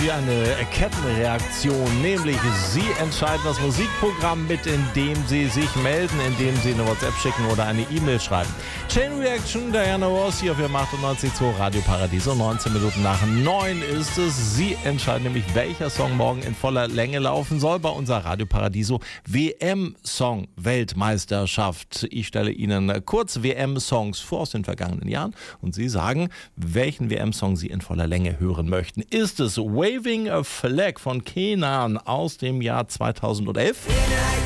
wie eine Kettenreaktion, nämlich Sie entscheiden das Musikprogramm mit, indem Sie sich melden, indem Sie eine WhatsApp schicken oder eine E-Mail schreiben. Chain Reaction, Diana Ross hier auf FM 98.2 Radio Paradiso. 19 Minuten nach 9 ist es. Sie entscheiden nämlich, welcher Song morgen in voller Länge laufen soll bei unserer Radio Paradiso WM-Song Weltmeisterschaft. Ich stelle Ihnen kurz WM-Songs vor aus den vergangenen Jahren und Sie sagen, welchen WM-Song Sie in voller Länge hören möchten. Ist es Waving a Flag von Kenan aus dem Jahr 2011?